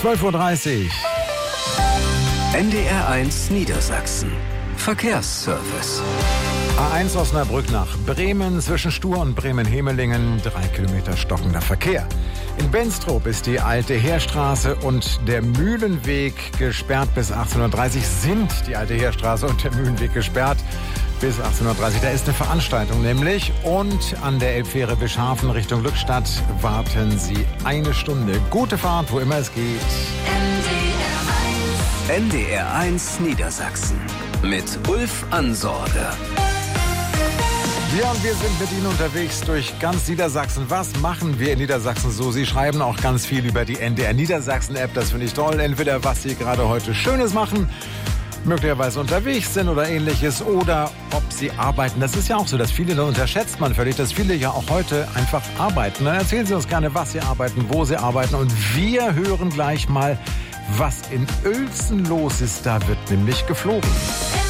12:30 Uhr. NDR1 Niedersachsen. Verkehrsservice. A1 Osnabrück nach Bremen, zwischen Stur und Bremen-Hemelingen, 3 Kilometer stockender Verkehr. In Benstrop ist die alte Heerstraße und der Mühlenweg gesperrt bis 18:30 Uhr. Sind die alte Heerstraße und der Mühlenweg gesperrt bis 18:30 Uhr. Da ist eine Veranstaltung nämlich. Und an der Elbfähre Bischhafen Richtung Glückstadt warten Sie eine Stunde. Gute Fahrt, wo immer es geht. NDR1 Niedersachsen mit Ulf Ansorge. Ja, und wir sind mit Ihnen unterwegs durch ganz Niedersachsen. Was machen wir in Niedersachsen so? Sie schreiben auch ganz viel über die NDR Niedersachsen-App. Das finde ich toll. Entweder was Sie gerade heute Schönes machen, möglicherweise unterwegs sind oder Ähnliches, oder ob Sie arbeiten. Das ist ja auch so, dass viele, da unterschätzt man völlig, dass viele ja auch heute einfach arbeiten. Dann erzählen Sie uns gerne, was Sie arbeiten, wo Sie arbeiten. Und wir hören gleich mal, was in Uelzen los ist. Da wird nämlich geflogen.